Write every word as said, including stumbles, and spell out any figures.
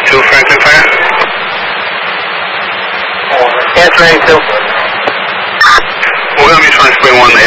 two, Franklin Fire. Answer eighty-two. We're going to be trying to spring one